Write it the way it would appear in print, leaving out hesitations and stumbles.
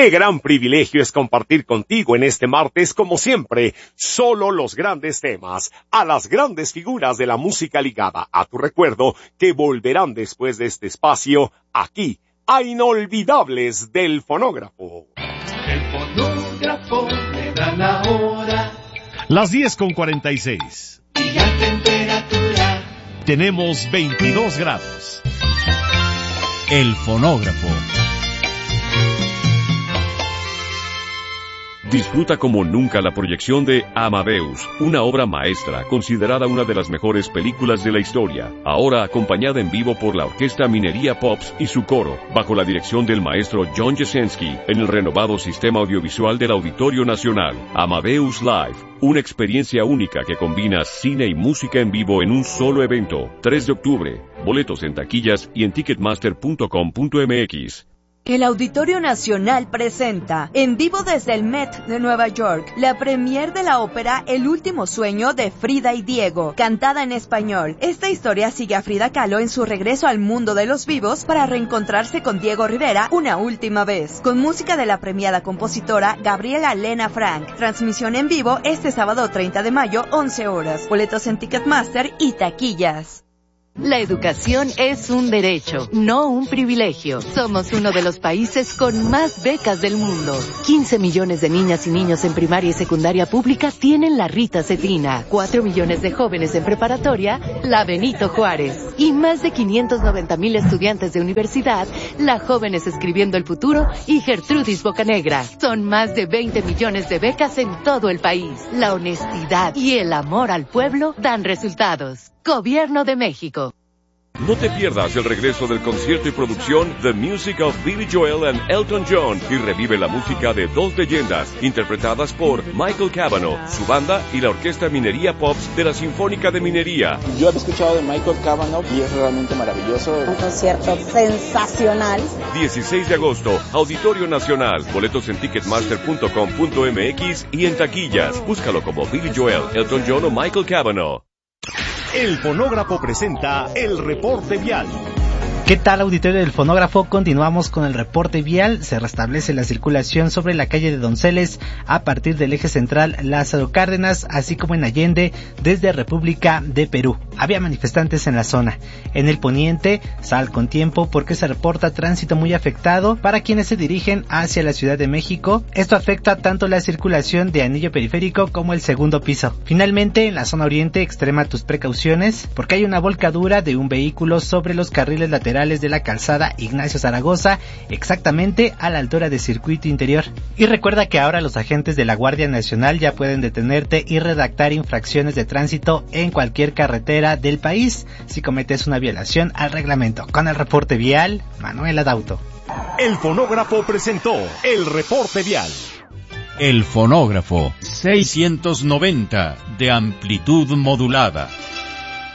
Qué gran privilegio es compartir contigo en este martes, como siempre, solo los grandes temas, a las grandes figuras de la música ligada a tu recuerdo, que volverán después de este espacio, aquí, a Inolvidables del Fonógrafo. El fonógrafo me da la hora. Las 10:46. Y la temperatura. Tenemos 22 grados. El fonógrafo. Disfruta como nunca la proyección de Amadeus, una obra maestra considerada una de las mejores películas de la historia, ahora acompañada en vivo por la Orquesta Minería Pops y su coro, bajo la dirección del maestro John Jasenski, en el renovado sistema audiovisual del Auditorio Nacional. Amadeus Live, una experiencia única que combina cine y música en vivo en un solo evento. 3 de octubre, boletos en taquillas y en ticketmaster.com.mx. El Auditorio Nacional presenta, en vivo desde el Met de Nueva York, la premier de la ópera El último sueño de Frida y Diego, cantada en español. Esta historia sigue a Frida Kahlo en su regreso al mundo de los vivos para reencontrarse con Diego Rivera una última vez, con música de la premiada compositora Gabriela Lena Frank. Transmisión en vivo este sábado 30 de mayo, 11 horas. Boletos en Ticketmaster y taquillas. La educación es un derecho, no un privilegio. Somos uno de los países con más becas del mundo. 15 millones de niñas y niños en primaria y secundaria pública tienen la Rita Cetrina. 4 millones de jóvenes en preparatoria, la Benito Juárez. Y más de 590,000 estudiantes de universidad, la Jóvenes Escribiendo el Futuro y Gertrudis Bocanegra. Son más de 20 millones de becas en todo el país. La honestidad y el amor al pueblo dan resultados. Gobierno de México. No te pierdas el regreso del concierto y producción The Music of Billy Joel and Elton John y revive la música de dos leyendas interpretadas por Michael Cavanaugh, su banda y la Orquesta Minería Pops de la Sinfónica de Minería. Yo he escuchado de Michael Cavanaugh y es realmente maravilloso. Un concierto sensacional. 16 de agosto, Auditorio Nacional. Boletos en ticketmaster.com.mx y en taquillas. Búscalo como Billy Joel, Elton John o Michael Cavanaugh. El fonógrafo presenta el reporte vial. ¿Qué tal, auditorio del fonógrafo? Continuamos con el reporte vial. Se restablece la circulación sobre la calle de Donceles a partir del eje central Lázaro Cárdenas, así como en Allende desde República de Perú. Había manifestantes en la zona. En el poniente, sal con tiempo porque se reporta tránsito muy afectado para quienes se dirigen hacia la Ciudad de México. Esto afecta tanto la circulación de anillo periférico como el segundo piso. Finalmente, en la zona oriente, extrema tus precauciones porque hay una volcadura de un vehículo sobre los carriles laterales de la calzada Ignacio Zaragoza, exactamente a la altura de Circuito Interior. Y recuerda que ahora los agentes de la Guardia Nacional ya pueden detenerte y redactar infracciones de tránsito en cualquier carretera del país si cometes una violación al reglamento. Con el reporte vial, Manuel Adauto. El fonógrafo presentó el reporte vial. El fonógrafo 690 de amplitud modulada.